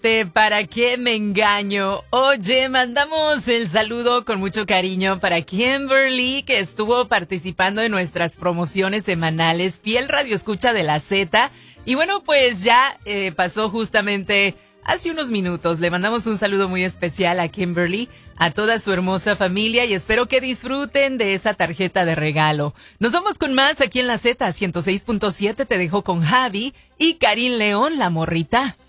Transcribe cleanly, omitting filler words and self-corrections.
parte, ¿para qué me engaño? Oye, mandamos el saludo con mucho cariño para Kimberly, que estuvo participando en nuestras promociones semanales, fiel radioescucha de la Z. Y bueno, pues ya pasó justamente hace unos minutos. Le mandamos un saludo muy especial a Kimberly, a toda su hermosa familia, y espero que disfruten de esa tarjeta de regalo. Nos vamos con más aquí en la Z 106.7. Te dejo con Javi y Karin León, la morrita.